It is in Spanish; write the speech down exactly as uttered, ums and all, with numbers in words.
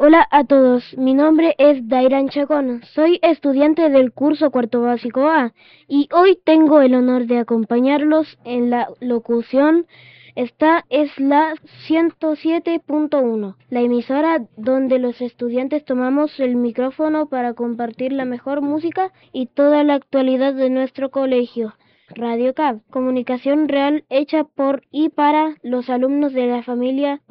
Hola a todos, mi nombre es Dairan Chacón, soy estudiante del curso cuarto básico A y hoy tengo el honor de acompañarlos en la locución. Esta es la ciento siete punto uno, la emisora donde los estudiantes tomamos el micrófono para compartir la mejor música y toda la actualidad de nuestro colegio. Radio C A B, comunicación real hecha por y para los alumnos de la familia